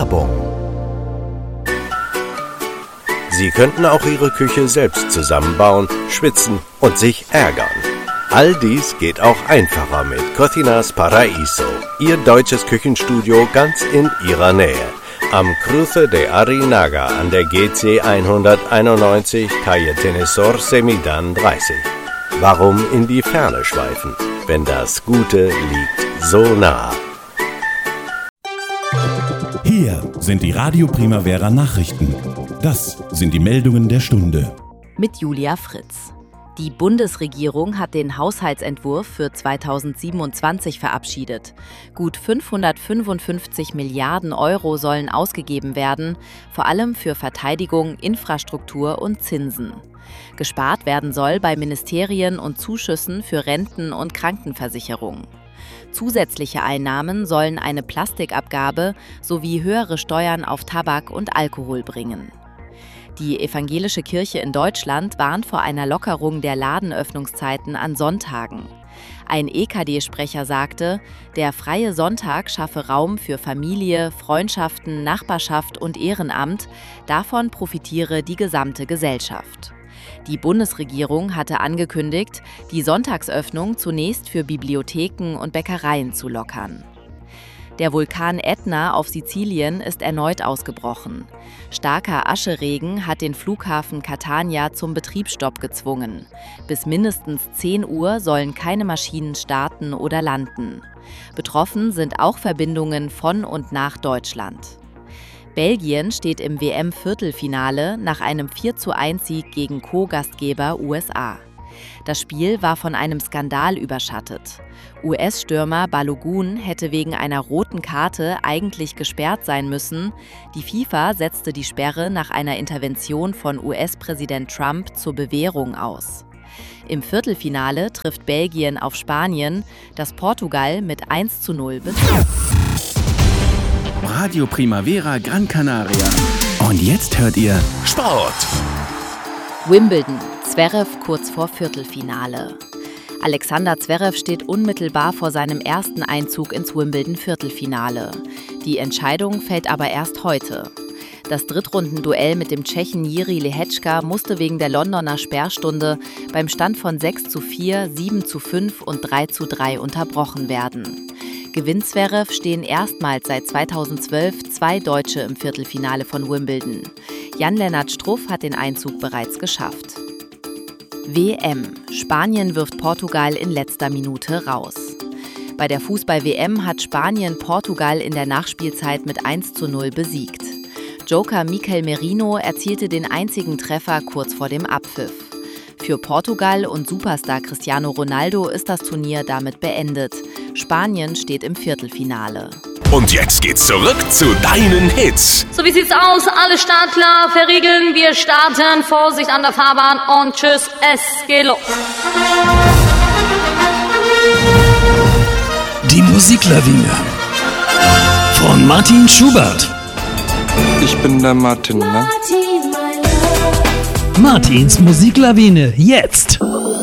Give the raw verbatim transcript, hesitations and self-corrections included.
Werbung. Sie könnten auch Ihre Küche selbst zusammenbauen, schwitzen und sich ärgern. All dies geht auch einfacher mit Cocinas Paraíso, Ihr deutsches Küchenstudio ganz in Ihrer Nähe. Am Cruce de Arinaga an der G C hunderteinundneunzig, Calle Tenesor Semidan dreißig. Warum in die Ferne schweifen, wenn das Gute liegt so nah? Hier sind die Radio Primavera Nachrichten. Das sind die Meldungen der Stunde. Mit Julia Fritz. Die Bundesregierung hat den Haushaltsentwurf für zweitausendsiebenundzwanzig verabschiedet. Gut fünfhundertfünfundfünfzig Milliarden Euro sollen ausgegeben werden, vor allem für Verteidigung, Infrastruktur und Zinsen. Gespart werden soll bei Ministerien und Zuschüssen für Renten- und Krankenversicherung. Zusätzliche Einnahmen sollen eine Plastikabgabe sowie höhere Steuern auf Tabak und Alkohol bringen. Die evangelische Kirche in Deutschland warnt vor einer Lockerung der Ladenöffnungszeiten an Sonntagen. Ein E K D-Sprecher sagte, der freie Sonntag schaffe Raum für Familie, Freundschaften, Nachbarschaft und Ehrenamt. Davon profitiere die gesamte Gesellschaft. Die Bundesregierung hatte angekündigt, die Sonntagsöffnung zunächst für Bibliotheken und Bäckereien zu lockern. Der Vulkan Ätna auf Sizilien ist erneut ausgebrochen. Starker Ascheregen hat den Flughafen Catania zum Betriebsstopp gezwungen. Bis mindestens zehn Uhr sollen keine Maschinen starten oder landen. Betroffen sind auch Verbindungen von und nach Deutschland. Belgien steht im W M-Viertelfinale nach einem vier zu eins Sieg gegen Co-Gastgeber U S A. Das Spiel war von einem Skandal überschattet. U S-Stürmer Balogun hätte wegen einer roten Karte eigentlich gesperrt sein müssen. Die FIFA setzte die Sperre nach einer Intervention von U S-Präsident Trump zur Bewährung aus. Im Viertelfinale trifft Belgien auf Spanien, das Portugal mit eins zu null bezwingt. Radio Primavera Gran Canaria. Und jetzt hört ihr Sport. Wimbledon. Zverev kurz vor Viertelfinale. Alexander Zverev steht unmittelbar vor seinem ersten Einzug ins Wimbledon-Viertelfinale. Die Entscheidung fällt aber erst heute. Das Drittrundenduell mit dem Tschechen Jiří Lehečka musste wegen der Londoner Sperrstunde beim Stand von sechs zu vier, sieben zu fünf und drei zu drei unterbrochen werden. Gewinnt Zverev, stehen erstmals seit zweitausendzwölf zwei Deutsche im Viertelfinale von Wimbledon. Jan-Lennart Struff hat den Einzug bereits geschafft. W M. Spanien wirft Portugal in letzter Minute raus. Bei der Fußball-W M hat Spanien Portugal in der Nachspielzeit mit eins zu null besiegt. Joker Mikel Merino erzielte den einzigen Treffer kurz vor dem Abpfiff. Für Portugal und Superstar Cristiano Ronaldo ist das Turnier damit beendet. Spanien steht im Viertelfinale. Und jetzt geht's zurück zu deinen Hits. So, wie sieht's aus? Alle Startklar, verriegeln, wir starten. Vorsicht an der Fahrbahn und tschüss, es geht los. Die Musiklawine von Martin Schubert. Ich bin der Martin, ne? Martins Musiklawine, jetzt.